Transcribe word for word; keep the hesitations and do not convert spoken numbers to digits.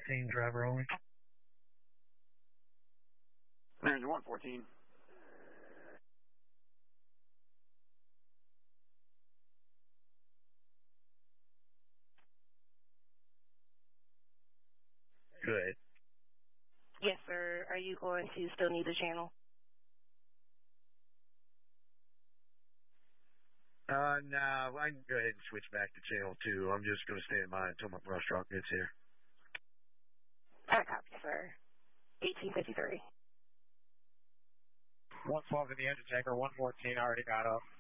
fourteen, driver only. Manager one fourteen. Good. Yes, sir. Are you going to still need the channel? Uh, nah, I can go ahead and switch back to channel two. I'm just going to stand by until my brush truck gets here. I copy, sir. eighteen fifty-three. one twelve in the engine tanker, one fourteen already got up.